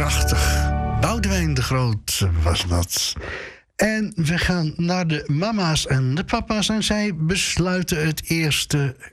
prachtig. Boudewijn de Groot was dat. En we gaan naar de mama's en de papa's. En zij besluiten het eerste